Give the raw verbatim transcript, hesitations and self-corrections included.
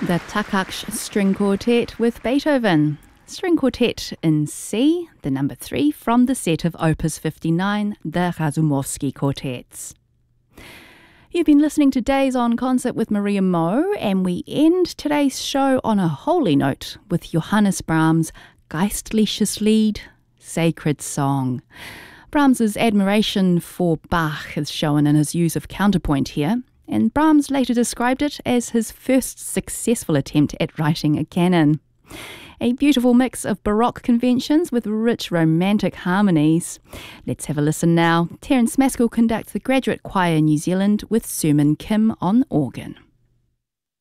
The Takach String Quartet with Beethoven. String Quartet in C, the number three from the set of Opus fifty-nine, the Razumovsky Quartets. You've been listening to Days on Concert with Maria Moe, and we end today's show on a holy note with Johannes Brahms' Geistliches Lied, Sacred Song. Brahms's admiration for Bach is shown in his use of counterpoint here, and Brahms later described it as his first successful attempt at writing a canon. A beautiful mix of Baroque conventions with rich romantic harmonies. Let's have a listen now. Terence Maskell conducts the Graduate Choir in New Zealand with Suman Kim on organ.